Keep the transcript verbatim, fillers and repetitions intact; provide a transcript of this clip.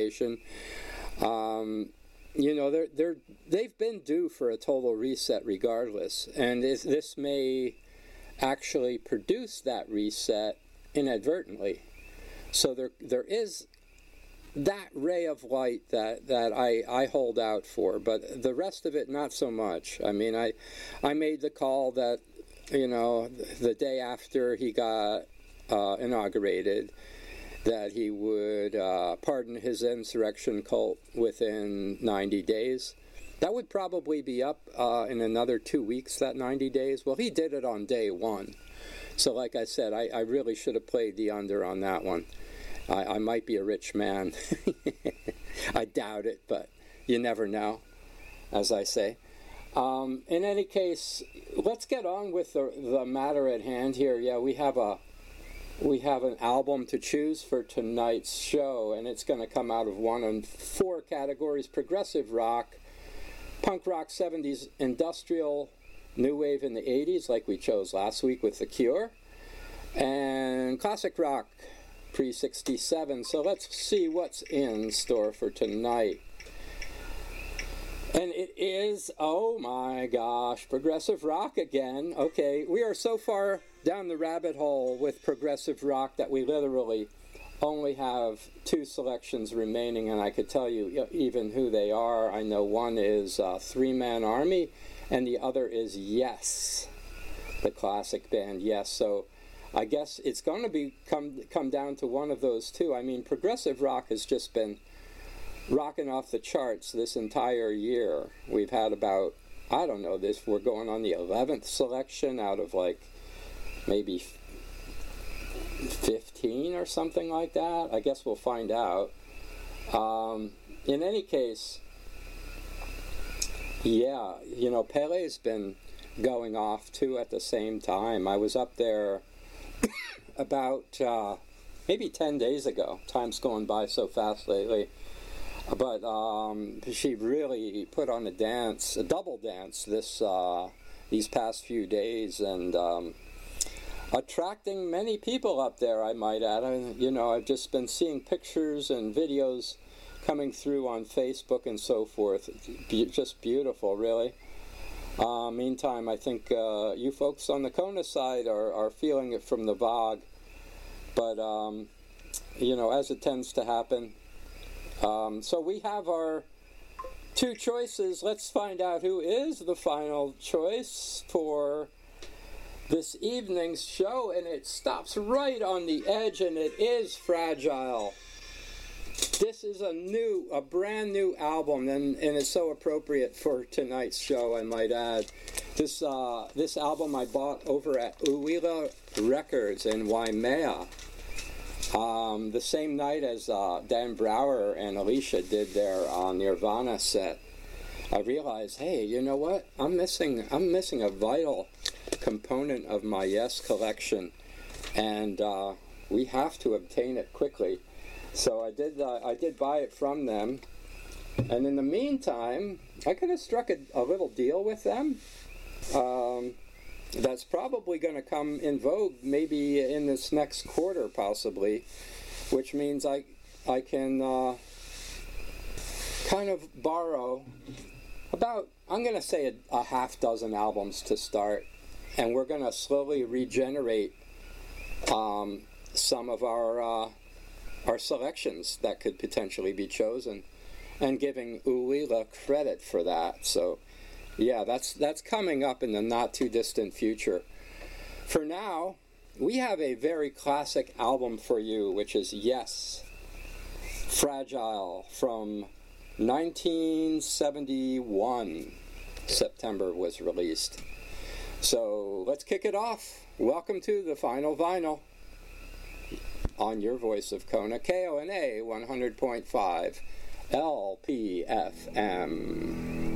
rotation. Um, you know, they're they're they've been due for a total reset regardless, and this, this may actually produce that reset inadvertently. So there there is that ray of light that, that I, I hold out for, but the rest of it, not so much. I mean, I I made the call that, you know, the day after he got uh, inaugurated, that he would uh, pardon his insurrection cult within ninety days. That would probably be up uh, in another two weeks, that ninety days. Well, he did it on day one. So like I said, I, I really should have played the under on that one. I, I might be a rich man. I doubt it, but you never know, as I say. Um, in any case, let's get on with the, the matter at hand here. Yeah, we have a we have an album to choose for tonight's show, and it's going to come out of one of four categories: progressive rock, punk rock seventies, industrial, new wave in the eighties, like we chose last week with The Cure, and classic rock pre sixty-seven. So let's see what's in store for tonight. And it is, oh my gosh, progressive rock again. Okay, we are so far down the rabbit hole with progressive rock that we literally only have two selections remaining, and I could tell you even who they are. I know one is uh, Three Man Army, and the other is Yes, the classic band Yes. So I guess it's going to be come come down to one of those two. I mean, progressive rock has just been rocking off the charts this entire year. We've had about, I don't know, this we're going on the eleventh selection out of like maybe fifteen or something like that. I guess we'll find out. Um, in any case, yeah, you know, Pele's been going off too at the same time. I was up there about uh, maybe ten days ago. Time's going by so fast lately. But um, she really put on a dance, a double dance this uh, these past few days, and um, attracting many people up there, I might add. I, you know, I've just been seeing pictures and videos coming through on Facebook and so forth. Be- just beautiful, really. Uh, meantime, I think uh, you folks on the Kona side are, are feeling it from the V O G. But, um, you know, as it tends to happen. Um, so we have our two choices. Let's find out who is the final choice for this evening's show. And it stops right on the edge, and it is Fragile. This is a new, a brand new album, and, and it's so appropriate for tonight's show, I might add. This uh, this album I bought over at Uwila Records in Waimea, um, the same night as uh, Dan Brower and Alicia did their uh, Nirvana set. I realized, hey, you know what? I'm missing, I'm missing a vital component of my Yes collection, and uh, we have to obtain it quickly. So I did uh, I did buy it from them, and in the meantime, I could have struck a, a little deal with them. Um, that's probably going to come in vogue maybe in this next quarter, possibly, which means I I can uh, kind of borrow about, I'm going to say a, a half dozen albums to start, and we're going to slowly regenerate um, some of our uh, our selections that could potentially be chosen, and giving Uwila credit for that. So yeah, that's that's coming up in the not too distant future. For now, we have a very classic album for you, which is Yes, Fragile, from nineteen seventy-one. September was released. So let's kick it off. Welcome to the final vinyl on your voice of Kona, K O N A one hundred point five L P F M.